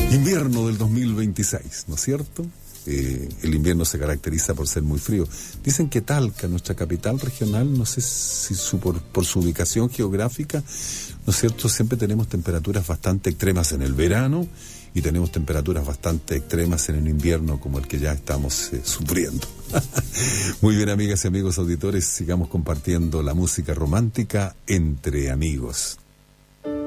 Invierno del 2026, ¿no es cierto? El invierno se caracteriza por ser muy frío. Dicen que Talca, nuestra capital regional, no sé si por su ubicación geográfica, ¿no es cierto? Siempre tenemos temperaturas bastante extremas en el verano y tenemos temperaturas bastante extremas en el invierno como el que ya estamos sufriendo. Muy bien, amigas y amigos auditores, sigamos compartiendo la música romántica entre amigos.